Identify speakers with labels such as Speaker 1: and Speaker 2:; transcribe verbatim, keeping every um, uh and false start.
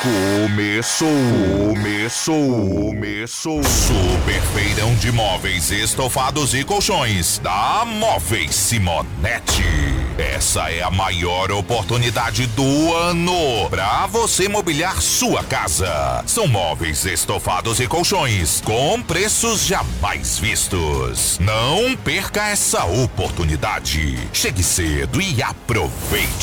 Speaker 1: Começou, começou, começou. Super feirão de móveis, estofados e colchões da Móveis Simonetti. Essa é a maior oportunidade do ano para você mobiliar sua casa. São móveis, estofados e colchões com preços jamais vistos. Não perca essa oportunidade. Chegue cedo e aproveite.